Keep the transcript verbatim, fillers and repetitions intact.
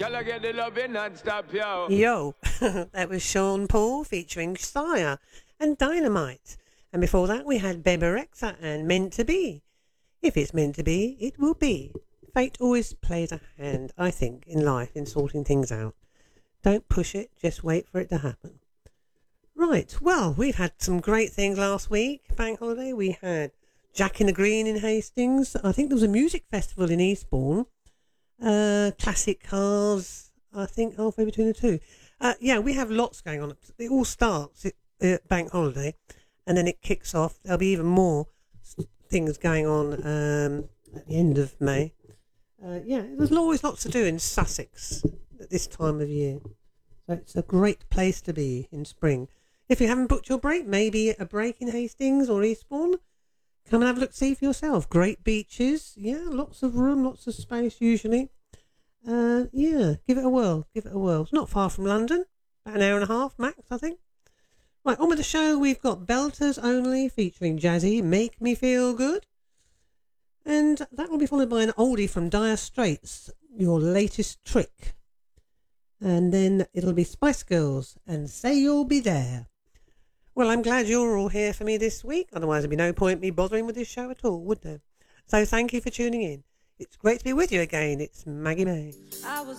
Tell her get the loving non-stop, yo. Yo, that was Sean Paul featuring Sire and Dynamite. And before that we had Beba Rexha and Meant to Be. If it's meant to be, it will be. Fate always plays a hand, I think, in life in sorting things out. Don't push it, just wait for it to happen. Right, well, we've had some great things last week. Bank holiday, we had Jack in the Green in Hastings. I think there was a music festival in Eastbourne. Uh, classic cars, I think, halfway between the two. Uh, yeah, we have lots going on. It all starts at uh, Bank holiday, and then it kicks off. There'll be even more things going on um, at the end of May. Uh, yeah, there's always lots to do in Sussex at this time of year. So it's a great place to be in spring. If you haven't booked your break, maybe a break in Hastings or Eastbourne, come and have a look, see for yourself. Great beaches, yeah, lots of room, lots of space usually. Uh, yeah, give it a whirl, give it a whirl. It's not far from London, about an hour and a half max, I think. Right, on with the show, we've got Belters Only featuring Jazzy, Make Me Feel Good. And that will be followed by an oldie from Dire Straits, Your Latest Trick. And then it'll be Spice Girls and Say You'll Be There. Well, I'm glad you're all here for me this week. Otherwise, there'd be no point me bothering with this show at all, would there? So thank you for tuning in. It's great to be with you again. It's Maggie May. I was